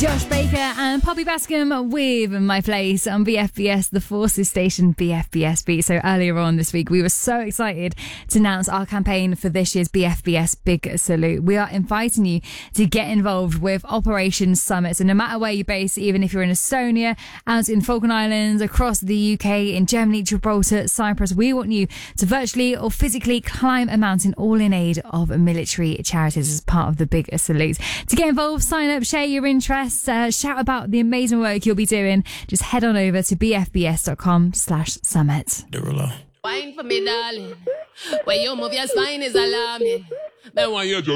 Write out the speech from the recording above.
Josh Baker and Poppy Bascom with My Place on BFBS, the Forces station BFBS Beat. So earlier on this week, we were so excited to announce our campaign for this year's BFBS Big Salute. We are inviting you to get involved with Operation Summit. So no matter where you're based, even if you're in Estonia, out in Falkland Islands, across the UK, in Germany, Gibraltar, Cyprus, we want you to virtually or physically climb a mountain, all in aid of military charities as part of the Big Salute. To get involved, sign up, share your interests, shout about the amazing work you'll be doing. Just head on over to bfbs.com/summit. Wine for me, darling. When you move your spine is alarming. Then when you